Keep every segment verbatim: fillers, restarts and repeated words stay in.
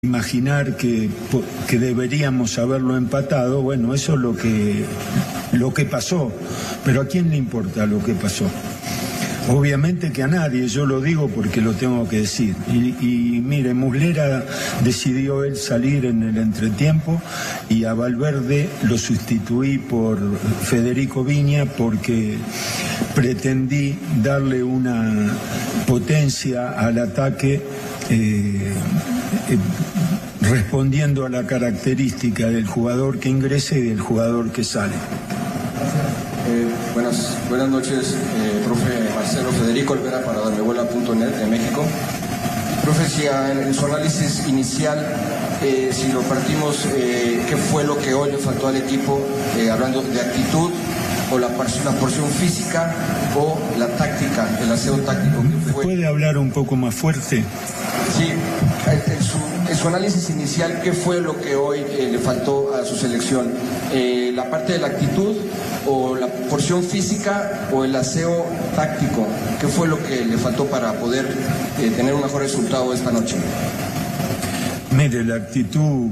Imaginar que, que deberíamos haberlo empatado, bueno, eso es lo que, lo que pasó, pero ¿a quién le importa lo que pasó? Obviamente que a nadie, yo lo digo porque lo tengo que decir. Y, y mire, Muslera decidió él salir en el entretiempo y a Valverde lo sustituí por Federico Viña porque pretendí darle una potencia al ataque eh, eh, respondiendo a la característica del jugador que ingresa y del jugador que sale. Eh, buenas, buenas noches, eh, profe Marcelo Federico Olvera para darmebola punto net de México. Profe, si en su análisis inicial, eh, si lo partimos, eh, ¿qué fue lo que hoy le faltó al equipo, eh, hablando de actitud, o la, la porción física, o la táctica, el aseo táctico? Que fue... ¿Puede hablar un poco más fuerte? Sí, en su, en su análisis inicial, ¿qué fue lo que hoy eh, le faltó a su selección? Eh, ¿La parte de la actitud, o la porción física, o el aseo táctico? ¿Qué fue lo que le faltó para poder eh, tener un mejor resultado esta noche? Mire, la actitud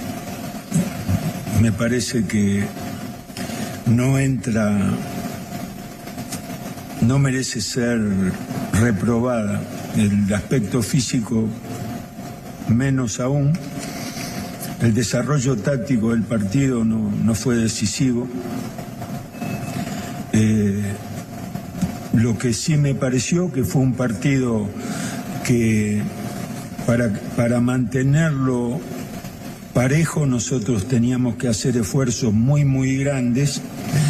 me parece que no entra, no merece ser reprobada. El aspecto físico menos aún. El desarrollo táctico del partido no, no fue decisivo. Eh, lo que sí me pareció que fue un partido que para, para mantenerlo parejo nosotros teníamos que hacer esfuerzos muy muy grandes,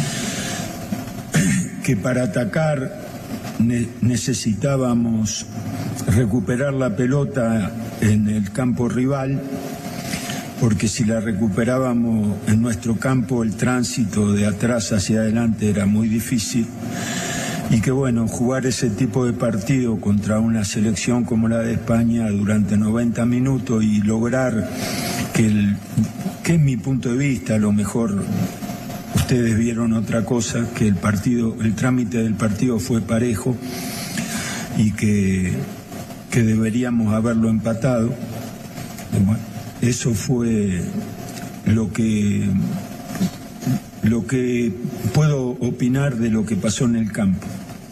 que para atacar ne- necesitábamos recuperar la pelota en el campo rival, porque si la recuperábamos en nuestro campo el tránsito de atrás hacia adelante era muy difícil, y que bueno, jugar ese tipo de partido contra una selección como la de España durante noventa minutos y lograr que, el, que en mi punto de vista, a lo mejor ustedes vieron otra cosa, que el partido, el trámite del partido fue parejo y que, que deberíamos haberlo empatado. Bueno, eso fue lo que, lo que puedo opinar de lo que pasó en el campo.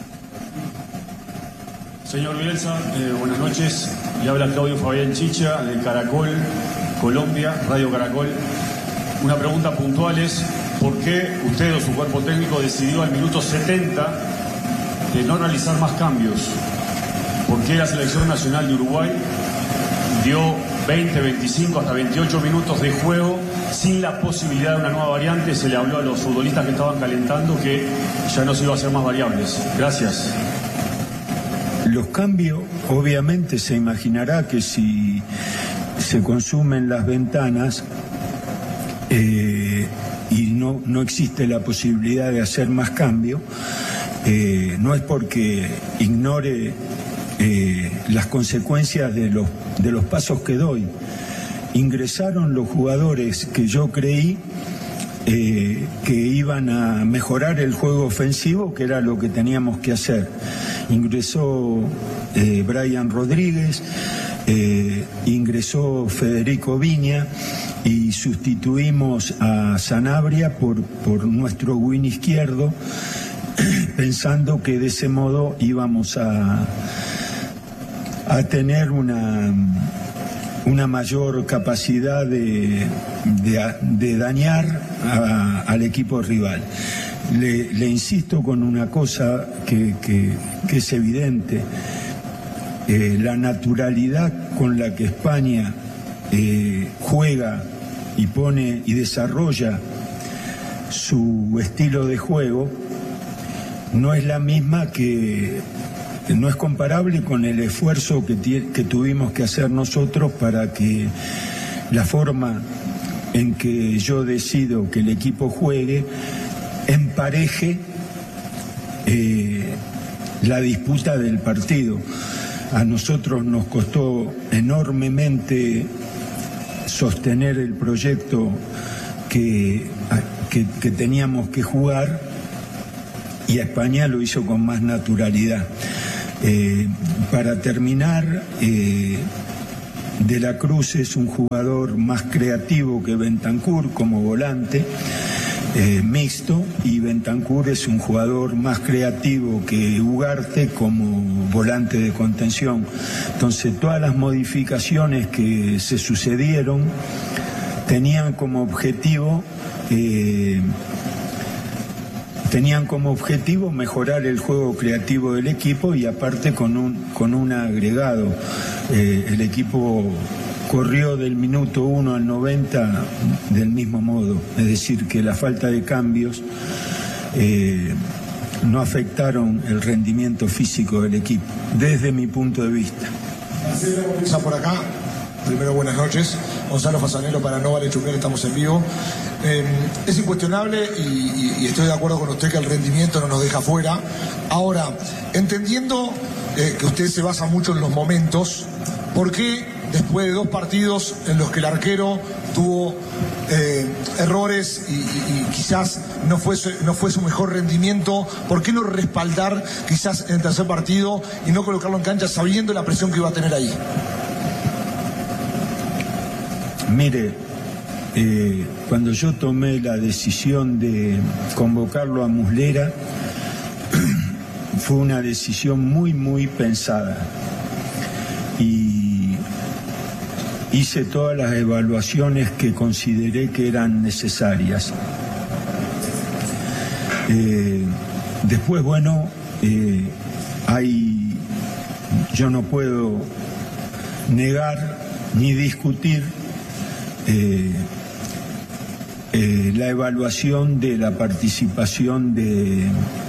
Señor Bielsa, eh, buenas noches. Le habla Claudio Fabián Chicha, de Caracol, Colombia, Radio Caracol. Una pregunta puntual es, ¿por qué usted o su cuerpo técnico decidió al minuto setenta de no realizar más cambios? ¿Por qué la Selección Nacional de Uruguay dio veinte, veinticinco, hasta veintiocho minutos de juego sin la posibilidad de una nueva variante? Se le habló a los futbolistas que estaban calentando que ya no se iba a hacer más variables. Gracias. Los cambios, obviamente se imaginará que si se consumen las ventanas eh, y no, no existe la posibilidad de hacer más cambios, eh, no es porque ignore eh, las consecuencias de los, de los pasos que doy. Ingresaron los jugadores que yo creí eh, que iban a mejorar el juego ofensivo, que era lo que teníamos que hacer. Ingresó eh, Brian Rodríguez, eh, ingresó Federico Viña y sustituimos a Sanabria por, por nuestro win izquierdo, pensando que de ese modo íbamos a, a tener una, una mayor capacidad de, de, de dañar a, al equipo rival. Le, le insisto con una cosa que, que, que es evidente, eh, la naturalidad con la que España eh, juega y pone y desarrolla su estilo de juego no es la misma que, no es comparable con el esfuerzo que, que tuvimos que hacer nosotros para que la forma en que yo decido que el equipo juegue empareje eh, la disputa del partido. A nosotros nos costó enormemente sostener el proyecto que, que, que teníamos que jugar, y a España lo hizo con más naturalidad. Eh, para terminar, eh, De la Cruz es un jugador más creativo que Bentancur como volante, eh, mixto, y Bentancur es un jugador más creativo que Ugarte como volante de contención. Entonces todas las modificaciones que se sucedieron tenían como objetivo eh, tenían como objetivo mejorar el juego creativo del equipo, y aparte con un con un agregado. Eh, el equipo corrió del minuto uno al noventa del mismo modo, es decir, que la falta de cambios eh, no afectaron el rendimiento físico del equipo, desde mi punto de vista. Está por acá. Primero, buenas noches. Gonzalo Fasanelo para No Vale Chupar, estamos en vivo. Eh, es incuestionable y, y, y estoy de acuerdo con usted que el rendimiento no nos deja fuera. Ahora, entendiendo eh, que usted se basa mucho en los momentos, ¿por qué después de dos partidos en los que el arquero tuvo eh, errores y, y, y quizás no fue, su, no fue su mejor rendimiento, ¿por qué no respaldar quizás en el tercer partido y no colocarlo en cancha sabiendo la presión que iba a tener ahí? Mire, eh, cuando yo tomé la decisión de convocarlo a Muslera, fue una decisión muy, muy pensada. Y hice todas las evaluaciones que consideré que eran necesarias. Eh, después, bueno, eh, hay, yo no puedo negar ni discutir Eh, eh, la evaluación de la participación de,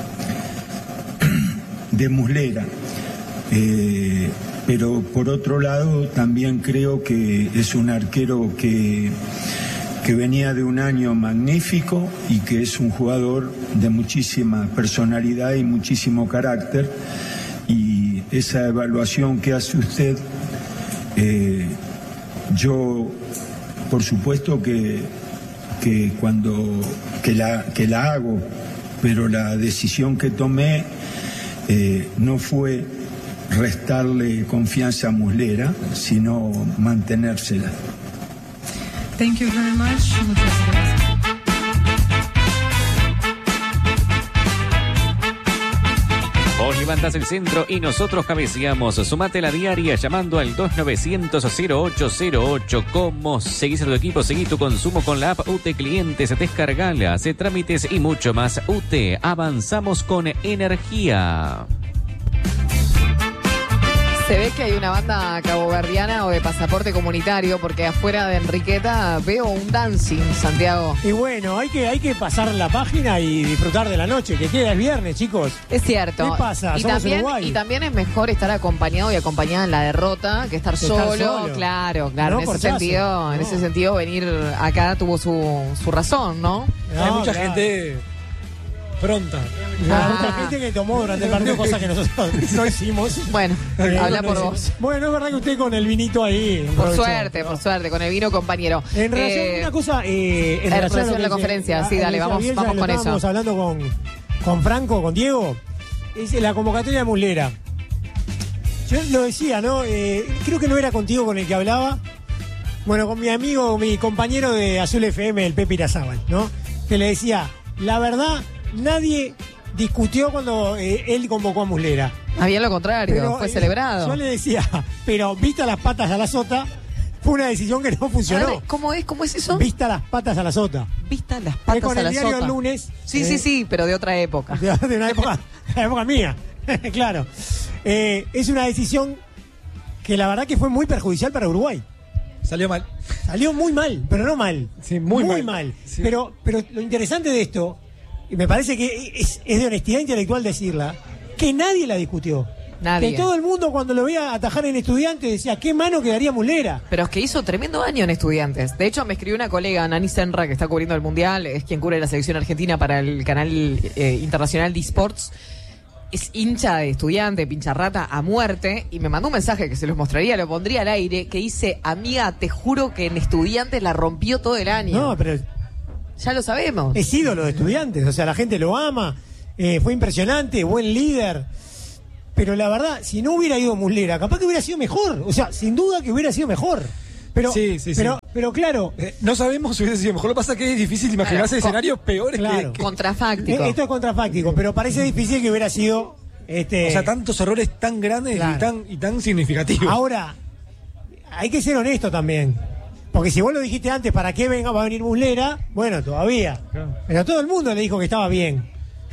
de Muslera. Eh, pero por otro lado también creo que es un arquero que, que venía de un año magnífico y que es un jugador de muchísima personalidad y muchísimo carácter, y esa evaluación que hace usted, eh, yo por supuesto que, que cuando que la, que la hago, pero la decisión que tomé eh, no fue restarle confianza a Muslera, sino mantenérsela. Thank you very much. Muchas gracias. Vos levantás el centro y nosotros cabeceamos. Sumate a la diaria llamando al dos novecientos cero ocho cero ocho. ¿Cómo seguís a tu equipo? Seguí tu consumo con la app U T Clientes. Descargala, hace trámites y mucho más. U T, avanzamos con energía. Se ve que hay una banda caboverdiana o de pasaporte comunitario, porque afuera de Enriqueta veo un dancing, Santiago. Y bueno, hay que, hay que pasar la página y disfrutar de la noche, que queda el viernes, chicos. Es cierto. ¿Qué pasa? Y Somos también, Uruguay. y también es mejor estar acompañado y acompañada en la derrota que estar, Que solo. estar solo. Claro, claro. No, en ese corchazo. sentido, No. en ese sentido, venir acá tuvo su, su razón, ¿no? No, Hay mucha claro. gente pronta. Hay Ah. mucha gente que tomó durante el partido, cosa que nosotros no hicimos. Bueno, Eh, habla no por hicimos. vos. Bueno, es verdad que usted con el vinito ahí. Por aprovechó. suerte, por suerte, con el vino compañero. En relación Eh, a una cosa, eh, en en relación a relación lo a que la dice- conferencia, sí, a- dale, a- vamos- Bielsa, vamos lo con eso. estábamos hablando con, con Franco, con Diego, es la convocatoria de Muslera. Yo lo decía, ¿no? Eh, creo que no era contigo con el que hablaba. Bueno, con mi amigo, mi compañero de Azul F M, el Pepe Irazábal, ¿no? Que le decía, la verdad, nadie discutió cuando eh, él convocó a Muslera. había lo contrario, Pero, fue eh, celebrado. Yo le decía, pero vista las patas a la sota, fue una decisión que no funcionó. Dale, ¿Cómo es? ¿Cómo es eso? Vista las patas a la sota. Vista las Fue patas con a el la diario sota. El Lunes. Sí, eh, sí, sí, pero de otra época. De, de una época, de la época mía. Claro. Eh, es una decisión que la verdad que fue muy perjudicial para Uruguay. Salió mal. Salió muy mal, pero no mal. Sí, muy mal. mal. Sí. Pero, pero lo interesante de esto, y me parece que es, es de honestidad intelectual decirla, que nadie la discutió. Nadie. Que todo el mundo cuando lo veía atajar en Estudiantes decía, ¿qué mano quedaría Muslera? Pero es que hizo tremendo daño en Estudiantes. De hecho, me escribió una colega, Nani Senra, que está cubriendo el Mundial, es quien cubre la selección argentina para el canal eh, internacional de Sports. Es hincha de Estudiante, pincharrata a muerte, y me mandó un mensaje que se los mostraría, lo pondría al aire, que dice, amiga, te juro que en Estudiantes la rompió todo el año. No, pero Ya lo sabemos. es ídolo de Estudiantes, o sea, la gente lo ama, eh, fue impresionante, buen líder. pero la verdad, si no hubiera ido Muslera, capaz que hubiera sido mejor. O sea, sin duda que hubiera sido mejor. Pero, sí, sí, pero, sí. pero claro. Eh, no sabemos si hubiese sido mejor. Lo que pasa es que es difícil imaginarse Claro, escenarios peores claro. que, que- Contrafáctico. Eh, Esto es contrafáctico, pero parece difícil que hubiera sido. Este, O sea, tantos errores tan grandes Claro. y tan y tan significativos. Ahora, hay que ser honesto también. Porque si vos lo dijiste antes, ¿para qué venga va a venir Muslera? Bueno, todavía. Claro. Pero todo el mundo le dijo que estaba bien.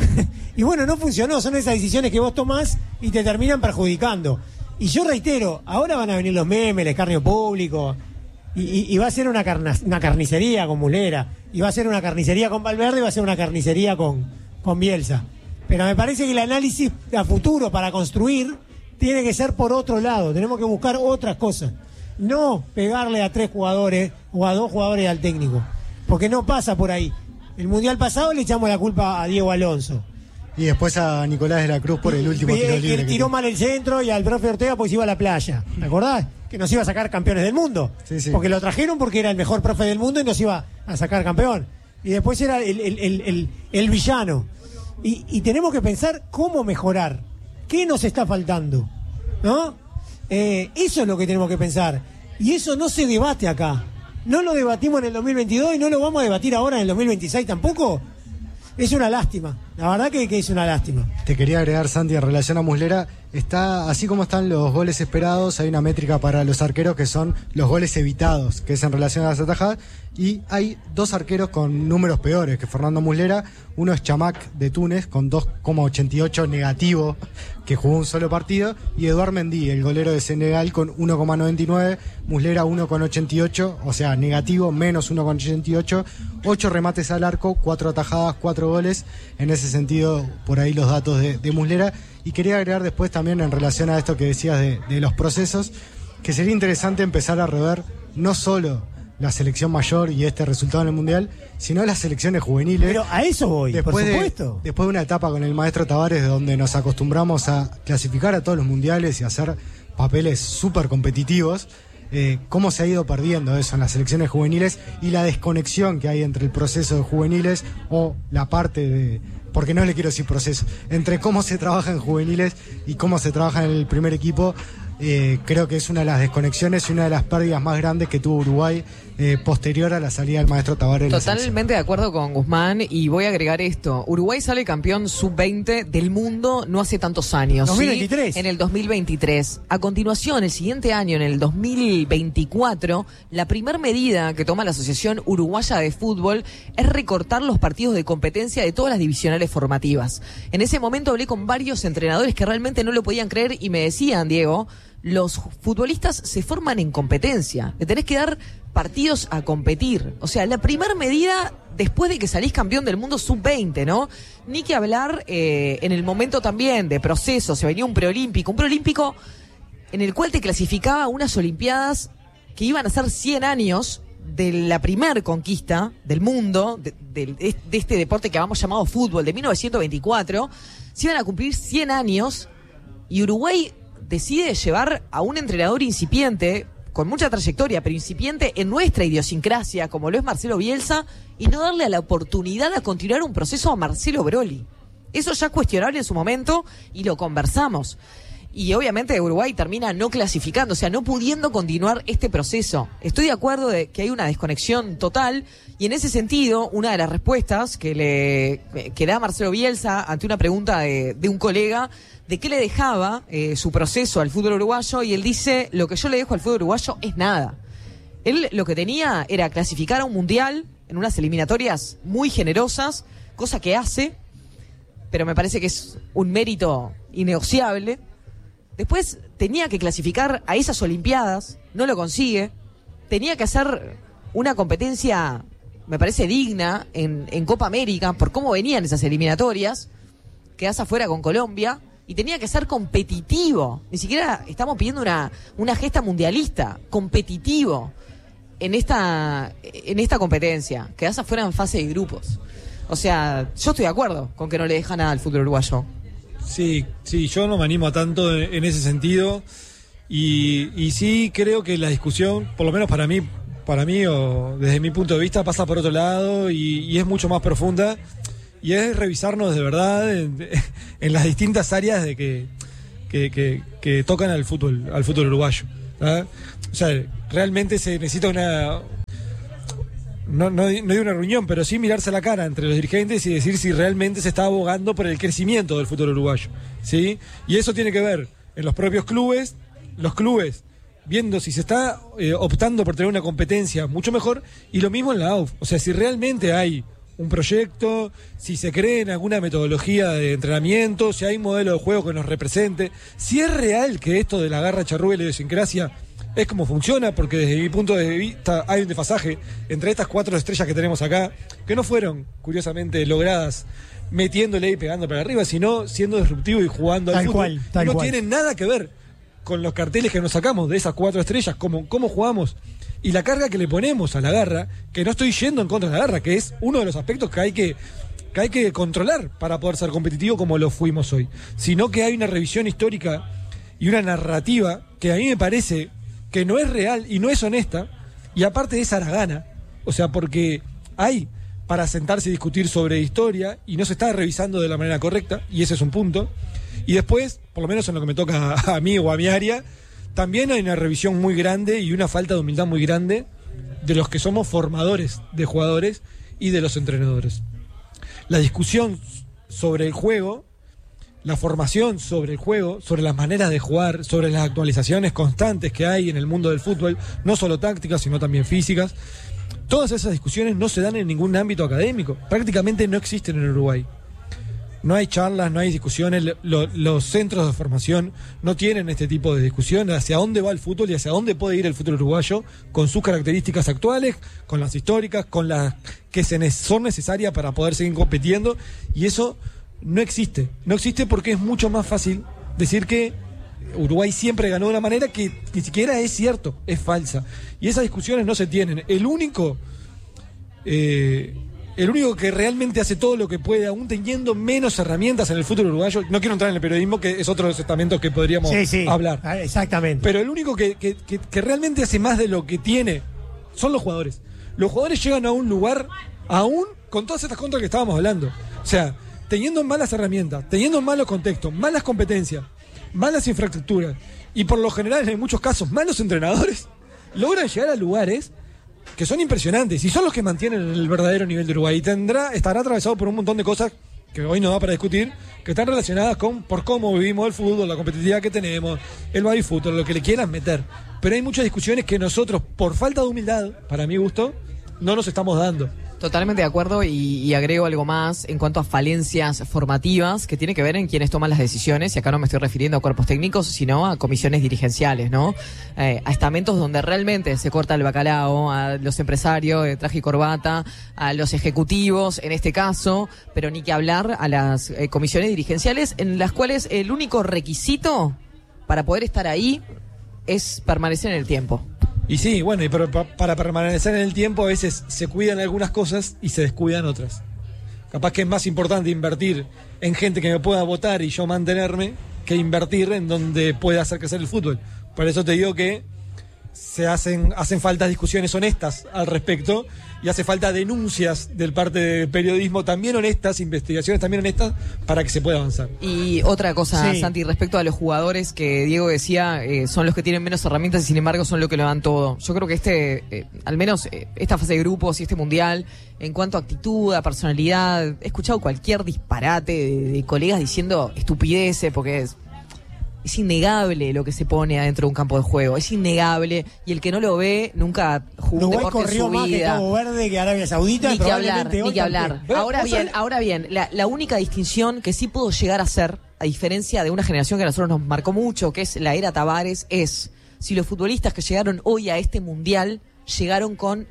Y bueno, no funcionó. Son esas decisiones que vos tomás y te terminan perjudicando. Y yo reitero, ahora van a venir los memes, el escarnio público. Y, y- y va a ser una, carna- una carnicería con Muslera. Y va a ser una carnicería con Valverde y va a ser una carnicería con, con Bielsa. Pero me parece que el análisis a futuro para construir tiene que ser por otro lado. Tenemos que buscar otras cosas. No pegarle a tres jugadores o a dos jugadores al técnico. Porque no pasa por ahí. El mundial pasado le echamos la culpa a Diego Alonso. Y después a Nicolás de la Cruz por el último Eh, tiro que libre. que tiró tuvo. mal el centro y al profe Ortega pues iba a la playa. ¿Te acordás? Que nos iba a sacar campeones del mundo. Sí, sí. Porque lo trajeron porque era el mejor profe del mundo y nos iba a sacar campeón. Y después era el, el- el- el- el villano. Y, y tenemos que pensar cómo mejorar. ¿Qué nos está faltando? ¿No? Eh, eso es lo que tenemos que pensar. Y eso no se debate acá. No lo debatimos en el dos mil veintidós y no lo vamos a debatir ahora en el dos mil veintiséis tampoco. Es una lástima. La verdad que, que es una lástima. Te quería agregar, Santi, en relación a Muslera, está así como están los goles esperados, hay una métrica para los arqueros que son los goles evitados, que es en relación a las atajadas, y hay dos arqueros con números peores que Fernando Muslera. Uno es Chamac de Túnez con dos coma ochenta y ocho negativo, que jugó un solo partido, y Eduard Mendy, el golero de Senegal, con uno coma noventa y nueve, Muslera uno coma ochenta y ocho, o sea, negativo, menos uno coma ochenta y ocho, ocho remates al arco, cuatro atajadas, cuatro goles. En ese sentido, por ahí los datos de, de Muslera. Y quería agregar después también en relación a esto que decías de, de los procesos, que sería interesante empezar a rever no solo la selección mayor y este resultado en el Mundial, sino las selecciones juveniles. Pero a eso voy, Después por de- supuesto. después de una etapa con el maestro Tavares donde nos acostumbramos a clasificar a todos los mundiales y hacer papeles súper competitivos, eh, cómo se ha ido perdiendo eso en las selecciones juveniles y la desconexión que hay entre el proceso de juveniles o la parte de, porque no le quiero decir proceso, entre cómo se trabaja en juveniles y cómo se trabaja en el primer equipo. Eh, creo que es una de las desconexiones y una de las pérdidas más grandes que tuvo Uruguay eh, posterior a la salida del maestro Tavares de la selección. Totalmente de acuerdo con Guzmán y voy a agregar esto. Uruguay sale campeón sub veinte del mundo no hace tantos años. dos mil veintitrés. ¿sí? En el dos mil veintitrés. A continuación, el siguiente año, en el dos mil veinticuatro, la primer medida que toma la Asociación Uruguaya de Fútbol es recortar los partidos de competencia de todas las divisionales formativas. En ese momento hablé con varios entrenadores que realmente no lo podían creer y me decían, Diego, los futbolistas se forman en competencia. Le tenés que dar partidos a competir. O sea, la primera medida después de que salís campeón del mundo sub veinte, ¿no? Ni que hablar eh, en el momento también de proceso. Se venía un preolímpico. Un preolímpico en el cual te clasificaba a unas olimpiadas que iban a ser cien años de la primer conquista del mundo, de, de- de este deporte que habíamos llamado fútbol, de mil novecientos veinticuatro. Se iban a cumplir cien años y Uruguay decide llevar a un entrenador incipiente, con mucha trayectoria, pero incipiente en nuestra idiosincrasia, como lo es Marcelo Bielsa, y no darle a la oportunidad a continuar un proceso a Marcelo Broli. Eso ya es cuestionable en su momento y lo conversamos. Y obviamente Uruguay termina no clasificando, o sea, no pudiendo continuar este proceso. Estoy de acuerdo de que hay una desconexión total y en ese sentido, una de las respuestas que le que da Marcelo Bielsa ante una pregunta de, de un colega de qué le dejaba eh, su proceso al fútbol uruguayo, y él dice, lo que yo le dejo al fútbol uruguayo es nada. Él lo que tenía era clasificar a un mundial en unas eliminatorias muy generosas, cosa que hace, pero me parece que es un mérito innegociable. Después tenía que clasificar a esas olimpiadas, no lo consigue. Tenía que hacer una competencia, me parece digna, en, en Copa América, por cómo venían esas eliminatorias. Quedás afuera con Colombia. Y tenía que ser competitivo. Ni siquiera estamos pidiendo una, una gesta mundialista. Competitivo en esta, en esta competencia. Quedás afuera en fase de grupos. O sea, yo estoy de acuerdo con que no le deja nada al fútbol uruguayo. Sí, sí, yo no me animo a tanto en, en ese sentido y, y sí creo que la discusión, por lo menos para mí, para mí o desde mi punto de vista, pasa por otro lado y, y es mucho más profunda y es revisarnos de verdad en, en las distintas áreas de que que, que, que tocan al fútbol, al fútbol uruguayo. ¿Ah? O sea, realmente se necesita una... No, no, no digo una reunión, pero sí mirarse a la cara entre los dirigentes y decir si realmente se está abogando por el crecimiento del fútbol uruguayo, ¿sí? Y eso tiene que ver en los propios clubes, los clubes viendo si se está eh, optando por tener una competencia mucho mejor, y lo mismo en la A U F. O sea, si realmente hay un proyecto, si se cree en alguna metodología de entrenamiento, si hay un modelo de juego que nos represente, si es real que esto de la garra charrúa y la idiosincrasia es como funciona, porque desde mi punto de vista hay un desfasaje entre estas cuatro estrellas que tenemos acá, que no fueron, curiosamente, logradas metiéndole y pegando para arriba, sino siendo disruptivo y jugando al tal fútbol. Cual, tal no cual. tienen nada que ver con los carteles que nos sacamos de esas cuatro estrellas, cómo, cómo jugamos y la carga que le ponemos a la garra, que no estoy yendo en contra de la garra, que es uno de los aspectos que hay que, que hay que controlar para poder ser competitivo como lo fuimos hoy, sino que hay una revisión histórica y una narrativa que a mí me parece que no es real y no es honesta, y aparte es haragana, o sea, porque hay para sentarse y discutir sobre historia y no se está revisando de la manera correcta, y ese es un punto. Y después, por lo menos en lo que me toca a mí o a mi área, también hay una revisión muy grande y una falta de humildad muy grande de los que somos formadores de jugadores y de los entrenadores. La discusión sobre el juego, la formación sobre el juego, sobre las maneras de jugar, sobre las actualizaciones constantes que hay en el mundo del fútbol, no solo tácticas, sino también físicas, todas esas discusiones no se dan en ningún ámbito académico, prácticamente no existen en Uruguay. No hay charlas, no hay discusiones, lo, los centros de formación no tienen este tipo de discusiones hacia dónde va el fútbol y hacia dónde puede ir el fútbol uruguayo con sus características actuales, con las históricas, con las que se son necesarias para poder seguir compitiendo, y eso no existe. No existe porque es mucho más fácil decir que Uruguay siempre ganó de una manera que ni siquiera es cierto, es falsa. Y esas discusiones no se tienen. El único... Eh, El único que realmente hace todo lo que puede, aún teniendo menos herramientas en el fútbol uruguayo, no quiero entrar en el periodismo, que es otro de los estamentos que podríamos sí, sí, hablar. Exactamente. Pero el único que, que, que, que realmente hace más de lo que tiene son los jugadores. Los jugadores llegan a un lugar, aún con todas estas contras que estábamos hablando. O sea, teniendo malas herramientas, teniendo malos contextos, malas competencias, malas infraestructuras, y por lo general, en muchos casos, malos entrenadores, logran llegar a lugares que son impresionantes y son los que mantienen el verdadero nivel de Uruguay, y tendrá, estará atravesado por un montón de cosas que hoy no da para discutir, que están relacionadas con por cómo vivimos el fútbol, la competitividad que tenemos, el baby fútbol, lo que le quieran meter. Pero hay muchas discusiones que nosotros, por falta de humildad, para mi gusto, no nos estamos dando. Totalmente de acuerdo, y, y agrego algo más en cuanto a falencias formativas que tiene que ver en quienes toman las decisiones, y acá no me estoy refiriendo a cuerpos técnicos, sino a comisiones dirigenciales, ¿no? Eh, a estamentos donde realmente se corta el bacalao, a los empresarios de traje y corbata, a los ejecutivos en este caso, pero ni que hablar a las eh, comisiones dirigenciales, en las cuales el único requisito para poder estar ahí es permanecer en el tiempo. Y sí, bueno, y para, para permanecer en el tiempo a veces se cuidan algunas cosas y se descuidan otras. Capaz que es más importante invertir en gente que me pueda votar y yo mantenerme, que invertir en donde pueda hacer crecer el fútbol. Por eso te digo que se hacen, hacen falta discusiones honestas al respecto, y hace falta denuncias del parte del periodismo también honestas, investigaciones también honestas, para que se pueda avanzar. Y otra cosa, Sí. Santi, respecto a los jugadores que Diego decía, eh, son los que tienen menos herramientas y sin embargo son los que lo dan todo. Yo creo que este, eh, al menos eh, esta fase de grupos y este mundial, en cuanto a actitud, a personalidad, he escuchado cualquier disparate de, de colegas diciendo estupideces, porque es... Es innegable lo que se pone adentro de un campo de juego, es innegable, y el que no lo ve nunca jugó un Uruguay deporte en corrió su más que vida. Cabo Verde, que Arabia Saudita. Ni que hablar, probablemente ni hoy que hablar. también. Ahora ¿Vos bien, sabés? ahora bien, la, la única distinción que sí puedo llegar a hacer, a diferencia de una generación que a nosotros nos marcó mucho, que es la era Tavares, es si los futbolistas que llegaron hoy a este mundial llegaron con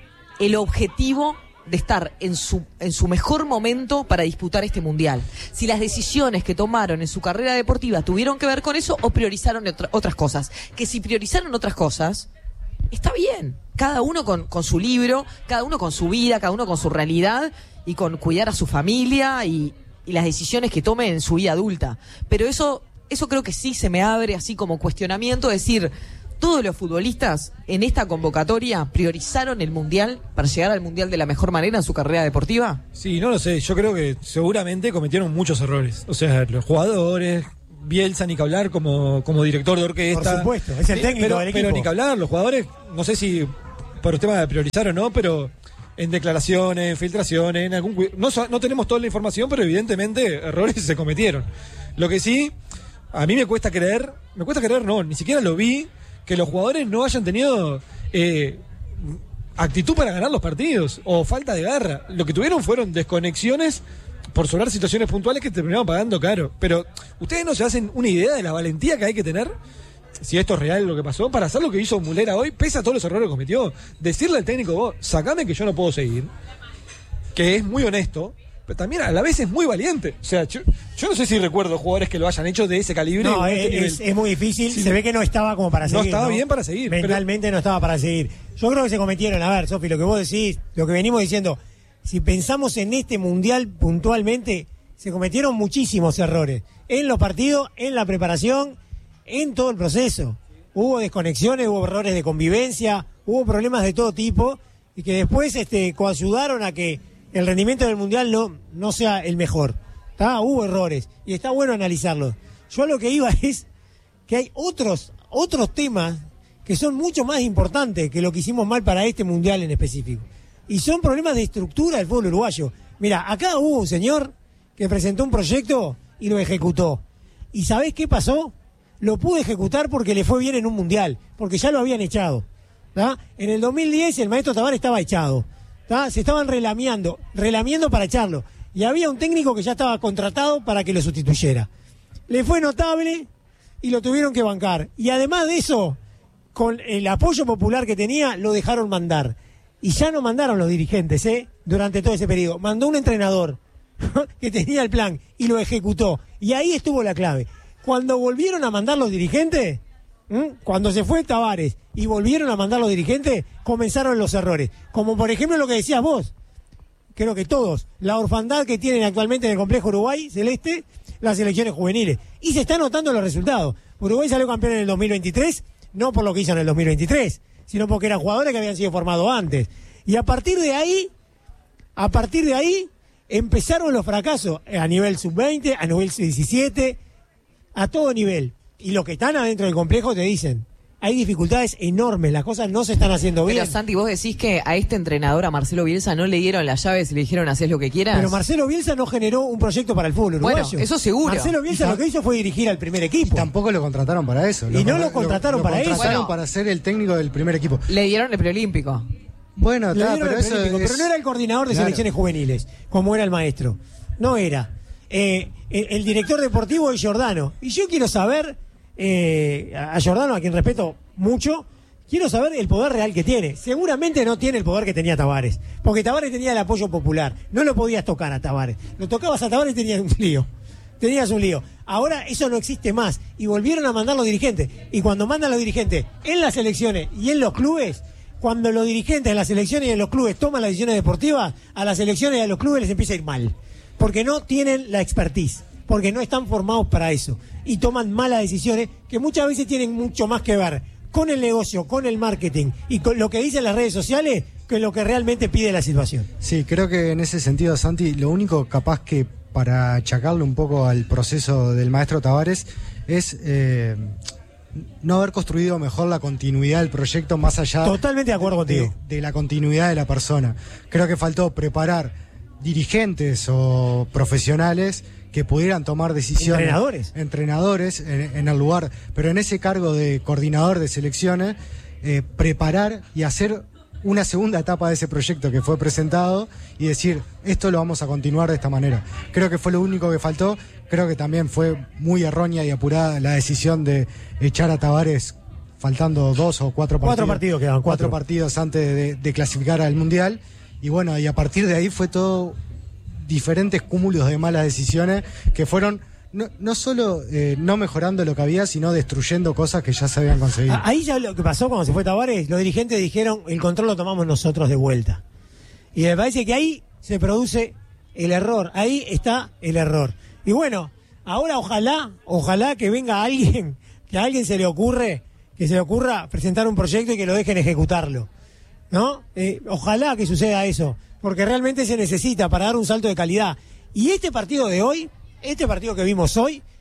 el objetivo de estar en su en su mejor momento para disputar este mundial. Si las decisiones que tomaron en su carrera deportiva tuvieron que ver con eso o priorizaron otra, otras cosas. Que si priorizaron otras cosas, está bien. Cada uno con, con su libro, cada uno con su vida, cada uno con su realidad y con cuidar a su familia y, y las decisiones que tome en su vida adulta. Pero eso, eso creo que sí se me abre así como cuestionamiento, decir... Todos los futbolistas en esta convocatoria priorizaron el Mundial para llegar al Mundial de la mejor manera en su carrera deportiva. Sí, no lo sé, yo creo que seguramente cometieron muchos errores. O sea, los jugadores, Bielsa ni que hablar como, como director de orquesta. Por supuesto, es el técnico pero, del equipo. Pero ni que hablar, los jugadores, no sé si por el tema de priorizar o no, pero en declaraciones, en filtraciones, en algún no, no tenemos toda la información, pero evidentemente errores se cometieron. Lo que sí, a mí me cuesta creer, me cuesta creer, no, ni siquiera lo vi, que los jugadores no hayan tenido eh, actitud para ganar los partidos o falta de garra. Lo que tuvieron fueron desconexiones por sobrar situaciones puntuales que terminaron pagando caro. Pero ustedes no se hacen una idea de la valentía que hay que tener, si esto es real lo que pasó, para hacer lo que hizo Mulera hoy, pese a todos los errores que cometió. Decirle al técnico, vos, sacame que yo no puedo seguir, que es muy honesto, pero también a la vez es muy valiente. O sea, yo, yo no sé si recuerdo jugadores que lo hayan hecho de ese calibre. No, este es, es muy difícil. Sí. Se ve que no estaba como para seguir. No estaba ¿no? bien para seguir. Mentalmente pero... no estaba para seguir. Yo creo que se cometieron, a ver, Sofi, lo que vos decís, lo que venimos diciendo, si pensamos en este mundial puntualmente, se cometieron muchísimos errores. En los partidos, en la preparación, en todo el proceso. Hubo desconexiones, hubo errores de convivencia, hubo problemas de todo tipo, y que después este, coayudaron a que el rendimiento del mundial no, no sea el mejor. ¿Tá? Hubo errores y está bueno analizarlos. Yo a lo que iba es que hay otros, otros temas que son mucho más importantes que lo que hicimos mal para este mundial en específico. Y son problemas de estructura del fútbol uruguayo. Mira, acá hubo un señor que presentó un proyecto y lo ejecutó. ¿Y sabés qué pasó? Lo pudo ejecutar porque le fue bien en un mundial, porque ya lo habían echado. ¿Tá? En el dos mil diez el maestro Tavares estaba echado. ¿Tá? Se estaban relamiando, relamiendo para echarlo. Y había un técnico que ya estaba contratado para que lo sustituyera. Le fue notable y lo tuvieron que bancar. Y además de eso, con el apoyo popular que tenía, lo dejaron mandar. Y ya no mandaron los dirigentes, ¿eh? Durante todo ese periodo. Mandó un entrenador que tenía el plan y lo ejecutó. Y ahí estuvo la clave. Cuando volvieron a mandar los dirigentes, ¿m? cuando se fue Tavares y volvieron a mandar los dirigentes, comenzaron los errores. Como por ejemplo lo que decías vos, creo que todos, la orfandad que tienen actualmente en el complejo Uruguay Celeste, las selecciones juveniles. Y se están notando los resultados. Uruguay salió campeón en el dos mil veintitrés, no por lo que hizo en el dos mil veintitrés, sino porque eran jugadores que habían sido formados antes. Y a partir de ahí, a partir de ahí, empezaron los fracasos a nivel sub veinte, a nivel diecisiete, a todo nivel. Y los que están adentro del complejo te dicen, hay dificultades enormes, las cosas no se están haciendo bien. Pero Santi, vos decís que a este entrenador, a Marcelo Bielsa, no le dieron las llaves y le dijeron haces lo que quieras. Pero Marcelo Bielsa no generó un proyecto para el fútbol uruguayo. Bueno, eso seguro. Marcelo Bielsa lo que hizo fue dirigir al primer equipo. Y tampoco lo contrataron para eso. Y no lo contrataron lo, para lo eso. contrataron Bueno. para ser el técnico del primer equipo. Le dieron el preolímpico. Bueno, Le está, dieron pero el eso preolímpico, es... pero no era el coordinador de Claro. selecciones juveniles, como era el maestro. No era. Eh, el, el director deportivo es Giordano. Y yo quiero saber, eh, a Giordano, a quien respeto mucho, quiero saber el poder real que tiene. Seguramente no tiene el poder que tenía Tavares, porque Tavares tenía el apoyo popular. No lo podías tocar a Tavares. Lo tocabas a Tavares y tenías un lío. Tenías un lío. Ahora eso no existe más. Y volvieron a mandar los dirigentes. Y cuando mandan los dirigentes en las selecciones y en los clubes, cuando los dirigentes en las selecciones y en los clubes toman las decisiones deportivas, a las selecciones y a los clubes les empieza a ir mal. Porque no tienen la expertise, porque no están formados para eso. Y toman malas decisiones que muchas veces tienen mucho más que ver con el negocio, con el marketing y con lo que dicen las redes sociales que lo que realmente pide la situación. Sí, creo que en ese sentido, Santi, lo único capaz que para achacarle un poco al proceso del maestro Tavares es eh, no haber construido mejor la continuidad del proyecto más allá Totalmente de acuerdo de, contigo. de la continuidad de la persona. Creo que faltó preparar dirigentes o profesionales que pudieran tomar decisiones. Entrenadores. Entrenadores en, en el lugar, pero en ese cargo de coordinador de selecciones, eh, preparar y hacer una segunda etapa de ese proyecto que fue presentado y decir, esto lo vamos a continuar de esta manera. Creo que fue lo único que faltó. Creo que también fue muy errónea y apurada la decisión de echar a Tavares faltando dos o cuatro partidos. Cuatro partidos quedaban, cuatro. Cuatro partidos antes de, de clasificar al Mundial. Y bueno, y a partir de ahí fue todo diferentes cúmulos de malas decisiones que fueron no, no solo eh, no mejorando lo que había, sino destruyendo cosas que ya se habían conseguido. Ah, ahí ya lo que pasó cuando se fue Tavares, los dirigentes dijeron, el control lo tomamos nosotros de vuelta. Y me parece que ahí se produce el error, ahí está el error. Y bueno, ahora ojalá, ojalá que venga alguien, que a alguien se le ocurre, que se le ocurra presentar un proyecto y que lo dejen ejecutarlo. ¿No? Eh, ojalá que suceda eso, porque realmente se necesita para dar un salto de calidad. Y este partido de hoy, este partido que vimos hoy,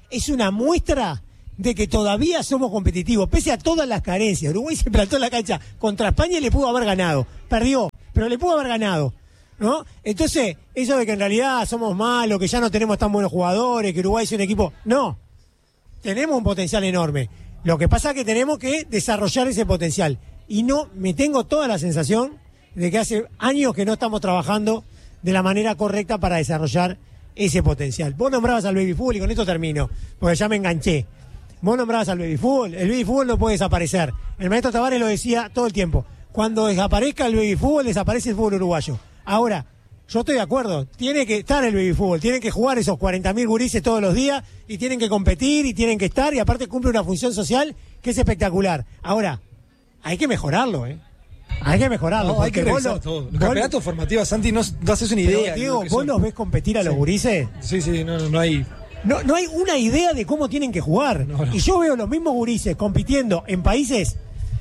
es una muestra de que todavía somos competitivos, pese a todas las carencias. Uruguay se plantó en la cancha contra España y le pudo haber ganado. Perdió, pero le pudo haber ganado, ¿no? Entonces, eso de que en realidad somos malos, que ya no tenemos tan buenos jugadores, que Uruguay es un equipo... No, tenemos un potencial enorme. Lo que pasa es que tenemos que desarrollar ese potencial. Y no, me tengo toda la sensación de que hace años que no estamos trabajando de la manera correcta para desarrollar ese potencial. Vos nombrabas al baby fútbol y con esto termino, porque ya me enganché. Vos nombrabas al baby fútbol, el baby fútbol no puede desaparecer. El maestro Tavares lo decía todo el tiempo. Cuando desaparezca el baby fútbol, desaparece el fútbol uruguayo. Ahora, yo estoy de acuerdo, tiene que estar el baby fútbol, tienen que jugar esos cuarenta mil gurises todos los días y tienen que competir y tienen que estar y aparte cumple una función social que es espectacular. Ahora, hay que mejorarlo, ¿eh? Hay que mejorarlo. No, hay que revisar lo, todo. Los campeonatos formativos, Santi, no, no haces una idea. Pero, Diego, ¿vos son... los ves competir a los sí. gurises? Sí, sí, no, no, no hay... No, no hay una idea de cómo tienen que jugar. No, no. Y yo veo los mismos gurises compitiendo en países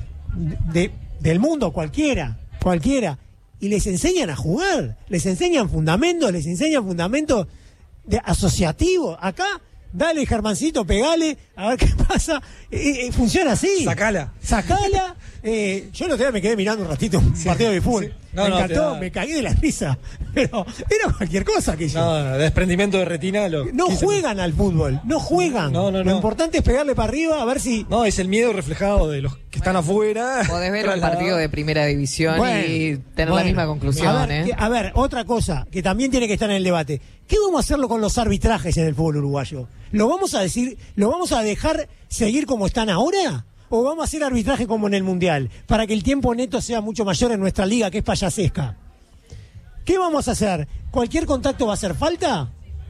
de, del mundo, cualquiera, cualquiera, y les enseñan a jugar, les enseñan fundamentos, les enseñan fundamentos de asociativos. Acá, dale, Germancito, pegale, a ver qué pasa. Eh, eh, funciona así. Sacala. Sacala. Eh, yo el otro día me quedé mirando un ratito un sí, partido de fútbol. Sí. No, me no, encantó, me cagué de la risa. Pero era cualquier cosa que yo. No, desprendimiento de retina. Lo no juegan al fútbol, no juegan. No, no, no. Lo importante es pegarle para arriba a ver si. No, es el miedo reflejado de los que están afuera. Podés ver un partido de primera división bueno, y tener bueno, la misma conclusión. A ver, ¿eh? que, a ver, otra cosa que también tiene que estar en el debate. ¿Qué vamos a hacerlo con los arbitrajes en el fútbol uruguayo? ¿Lo vamos a decir, lo vamos a dejar seguir como están ahora? ¿O vamos a hacer arbitraje como en el Mundial? Para que el tiempo neto sea mucho mayor en nuestra liga, que es payasesca. ¿Qué vamos a hacer? ¿Cualquier contacto va a hacer falta?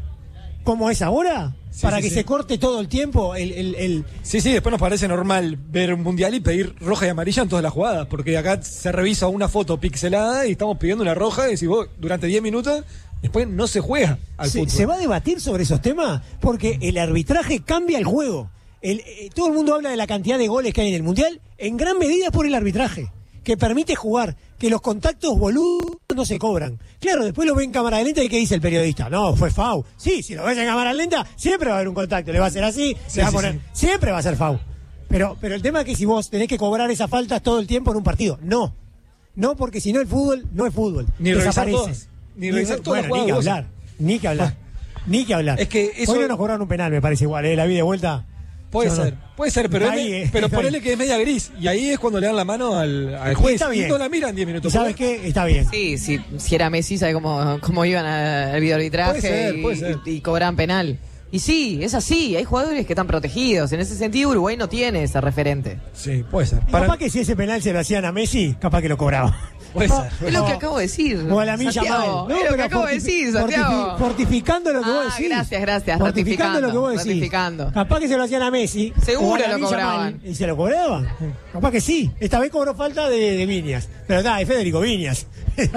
¿Como es ahora? Sí, para sí, que sí. se corte todo el tiempo el, el, el... Sí, sí, después nos parece normal ver un Mundial y pedir roja y amarilla en todas las jugadas, porque acá se revisa una foto pixelada y estamos pidiendo una roja y decís vos, durante diez minutos, después no se juega al se, fútbol. ¿Se va a debatir sobre esos temas? Porque el arbitraje cambia el juego. El, eh, todo el mundo habla de la cantidad de goles que hay en el Mundial, en gran medida es por el arbitraje, que permite jugar, que los contactos boludos no se cobran. Claro, después lo ve en cámara lenta y ¿qué dice el periodista? No, fue foul. Sí, si lo ves en cámara lenta, siempre va a haber un contacto, le va a hacer así, sí, se va a poner, sí, sí. siempre va a ser foul. Pero, pero el tema es que si vos tenés que cobrar esas faltas todo el tiempo en un partido, no. No, porque si no el fútbol, no es fútbol. Ni revisar todas. Ni revisar todas. Bueno, ni que hablar, ni que hablar, ni que hablar. Es que eso... Hoy no nos cobraron un penal, me parece igual, ¿eh? La vida de vuelta... Puede Yo ser, no. puede ser, pero, Ahí, él, eh, pero ponele ahí. que es media gris. Y ahí es cuando le dan la mano al, al juez. Está bien. Y no la miran diez minutos. ¿Sabes qué? Está bien. Sí, sí, si era Messi, sabe cómo, cómo iban al videoarbitraje Puede ser, y, puede ser. y, y cobraban penal. Y sí, es así, hay jugadores que están protegidos. En ese sentido, Uruguay no tiene ese referente. Sí, puede ser. Y Para... Capaz que si ese penal se lo hacían a Messi, capaz que lo cobraba. Puede ser. Es lo que acabo de decir. O a la milla Santiago, mal. es lo que acabo de decir, Santiago. Fortificando lo que ah, vos decís. Gracias, gracias. Fortificando Ratificando, lo que vos decís. ratificando. Capaz que se lo hacían a Messi. Seguro o a la lo Milla cobraban. Mal, y se lo cobraban. Capaz que sí. Esta vez cobró falta de, de Viñas. Pero nada, de Federico Viñas.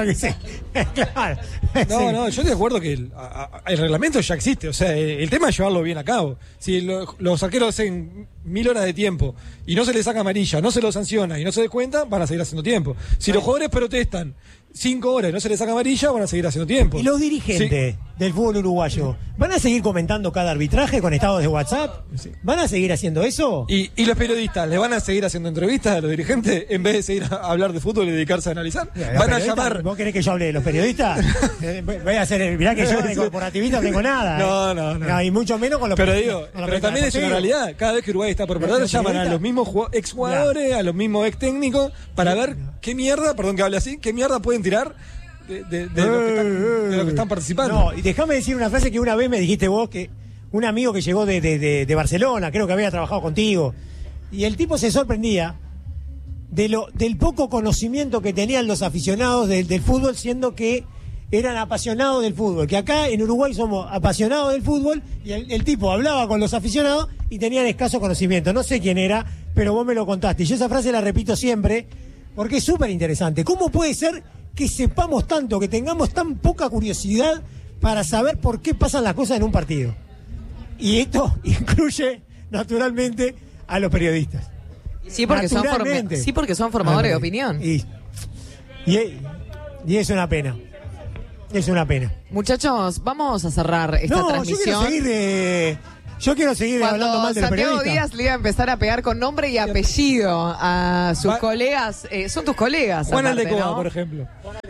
Claro. No, sí. no, yo estoy de acuerdo que el, a, a, el reglamento ya existe. O sea, el, el tema es llevarlo bien a cabo. Si lo, los arqueros hacen mil horas de tiempo y no se les saca amarilla, no se los sanciona y no se descuenta, van a seguir haciendo tiempo. Si los jugadores protestan cinco horas y no se les saca amarilla, van a seguir haciendo tiempo. ¿Y los dirigentes sí. del fútbol uruguayo van a seguir comentando cada arbitraje con estados de WhatsApp? Sí. ¿Van a seguir haciendo eso? ¿Y, y los periodistas le van a seguir haciendo entrevistas a los dirigentes en vez de seguir a hablar de fútbol y dedicarse a analizar? Los van a llamar. ¿Vos querés que yo hable de los periodistas? Voy a hacer. Mirá que yo de corporativista no tengo nada. No, no, no. no y mucho menos con los Pero digo, con los pero también es una realidad. Cada vez que Uruguay está por perder, llaman a los mismos exjugadores, a los mismos ex técnicos, para ver qué mierda, perdón que hable así, qué mierda pueden tirar de, de, de, lo, que están, de lo que están participando. No, y déjame decir una frase que una vez me dijiste vos, que un amigo que llegó de, de, de, de Barcelona, creo que había trabajado contigo, y el tipo se sorprendía de lo del poco conocimiento que tenían los aficionados del, del fútbol, siendo que eran apasionados del fútbol, que acá en Uruguay somos apasionados del fútbol, y el, el tipo hablaba con los aficionados y tenían escaso conocimiento. No sé quién era, pero vos me lo contaste, y yo esa frase la repito siempre, porque es súper interesante. ¿Cómo puede ser que sepamos tanto, que tengamos tan poca curiosidad para saber por qué pasan las cosas en un partido? Y esto incluye, naturalmente, a los periodistas. Sí, porque, son, form- sí, porque son formadores de opinión. Y, y, y es una pena. Es una pena. Muchachos, vamos a cerrar esta no, transmisión. Yo quiero seguir eh, Yo quiero seguir Cuando hablando mal de los Santiago periodistas. Díaz le iba a empezar a pegar con nombre y apellido a sus Va- colegas, eh, son tus colegas. Juan aparte, Aldecoa, ¿no? por ejemplo.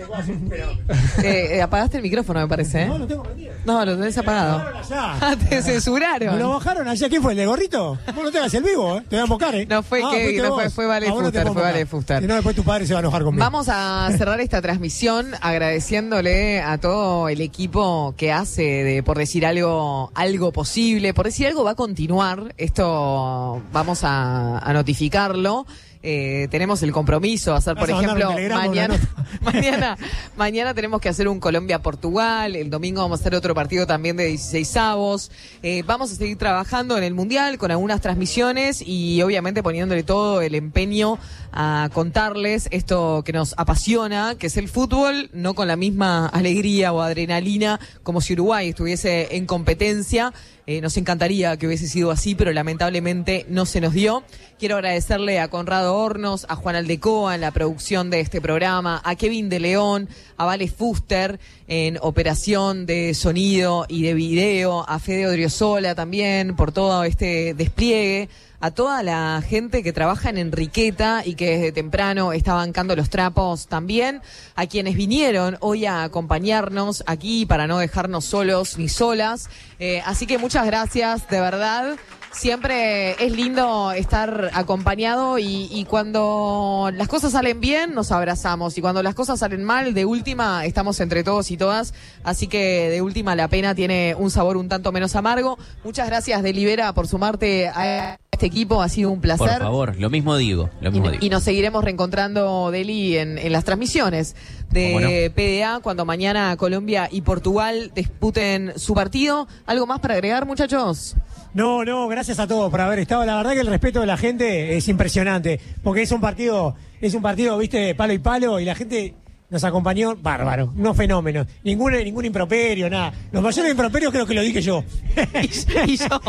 Eh, eh, apagaste el micrófono, me parece. ¿eh? No, lo tengo prendido. No, lo tenés apagado. Allá. Ah, te ¿Me censuraron. lo bajaron allá? ¿Quién fue? ¿El de gorrito? Vos no te hagas el vivo, ¿eh? Te voy a embocar, ¿eh? No fue Ah, Kevin, fuiste no fue- vos. fue Vale A vos no te Fuster, puedo fue Vale embocar. Fuster. Si no, después tu padre se va a enojar conmigo. Vamos a cerrar esta transmisión agradeciéndole a todo el equipo que hace de, por decir algo, algo posible. Por decir algo va a continuar. Esto vamos a, a notificarlo. Eh, tenemos el compromiso de hacer, por Vas a mandar ejemplo, un telegrama, mañana, una mañana, mañana tenemos que hacer un Colombia-Portugal, el domingo vamos a hacer otro partido también de dieciseisavos, eh, vamos a seguir trabajando en el Mundial con algunas transmisiones y obviamente poniéndole todo el empeño a contarles esto que nos apasiona, que es el fútbol, no con la misma alegría o adrenalina como si Uruguay estuviese en competencia. Eh, nos encantaría que hubiese sido así, pero lamentablemente no se nos dio. Quiero agradecerle a Conrado Hornos, a Juan Aldecoa en la producción de este programa, a Kevin de León, a Vale Fuster en operación de sonido y de video, a Fede Odriozola también por todo este despliegue, a toda la gente que trabaja en Enriqueta y que desde temprano está bancando los trapos también, a quienes vinieron hoy a acompañarnos aquí para no dejarnos solos ni solas. Eh, así que muchas gracias, de verdad. Siempre es lindo estar acompañado y, y cuando las cosas salen bien nos abrazamos y cuando las cosas salen mal, de última estamos entre todos y todas, así que de última la pena tiene un sabor un tanto menos amargo. Muchas gracias Delibera por sumarte a este equipo, ha sido un placer. Por favor, lo mismo digo, lo mismo Y, digo. y nos seguiremos reencontrando, Deli, en, en las transmisiones de ¿Cómo no? P D A cuando mañana Colombia y Portugal disputen su partido. ¿Algo más para agregar, muchachos? No, no, gracias a todos por haber estado. La verdad que el respeto de la gente es impresionante, porque es un partido, es un partido, viste, palo y palo, y la gente nos acompañó bárbaro, unos fenómenos, ningún, ningún improperio, nada. Los mayores improperios creo que lo dije yo. Y, y yo.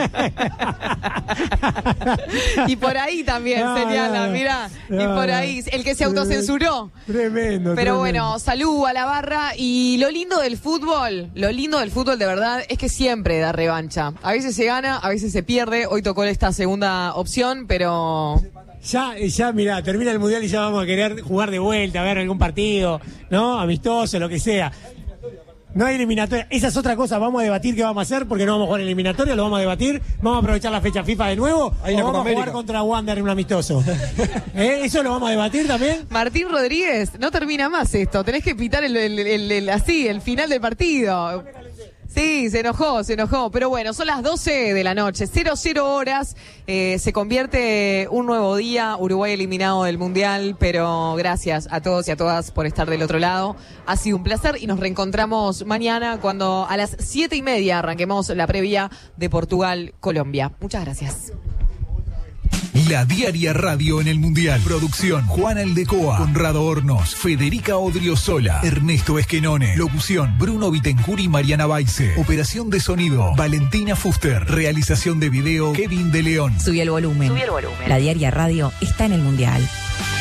Y por ahí también No, señala, no, no. mirá, y No, por no. ahí, el que se autocensuró. Tremendo. Pero tremendo. bueno, salud a la barra y lo lindo del fútbol, lo lindo del fútbol de verdad es que siempre da revancha. A veces se gana, a veces se pierde. Hoy tocó esta segunda opción, pero Ya, ya, mira, termina el Mundial y ya vamos a querer jugar de vuelta, a ver algún partido, ¿no? Amistoso, lo que sea. No hay eliminatoria. Esa es otra cosa. Vamos a debatir qué vamos a hacer porque no vamos a jugar eliminatoria, lo vamos a debatir. Vamos a aprovechar la fecha FIFA de nuevo. Hay O una vamos Copa a jugar América. contra Wander en un amistoso. ¿Eh? Eso lo vamos a debatir también. Martín Rodríguez, no termina más esto. Tenés que pitar el, el- el- el- así, el final del partido. Sí, se enojó, se enojó. Pero bueno, son las doce de la noche, cero cero horas. Eh, se convierte un nuevo día. Uruguay eliminado del Mundial. Pero gracias a todos y a todas por estar del otro lado. Ha sido un placer y nos reencontramos mañana cuando a las siete y media arranquemos la previa de Portugal-Colombia. Muchas gracias. La Diaria Radio en el Mundial. Producción Juan Aldecoa, Conrado Hornos, Federica Odriozola, Ernesto Esquenone. Locución Bruno Vitencuri y Mariana Baice. Operación de sonido Valentina Fuster. Realización de video Kevin de León. Subí el volumen. Subí el volumen. La Diaria Radio está en el Mundial.